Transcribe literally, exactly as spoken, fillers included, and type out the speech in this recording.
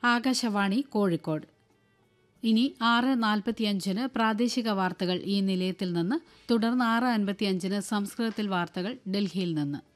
ആകാശവാണി കോഴിക്കോട്. ഇനി ആറ് നാൽപ്പത്തിയഞ്ചിന് പ്രാദേശിക വാർത്തകൾ ഈ നിലയത്തിൽ നിന്ന്. തുടർന്ന് ആറ് അൻപത്തിയഞ്ചിന് സംസ്കൃതത്തിൽ വാർത്തകൾ ഡൽഹിയിൽ നിന്ന്.